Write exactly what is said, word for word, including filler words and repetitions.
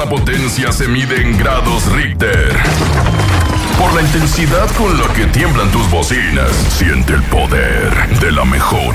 la potencia se mide en grados Richter. Por la intensidad con la que tiemblan tus bocinas, siente el poder de la mejor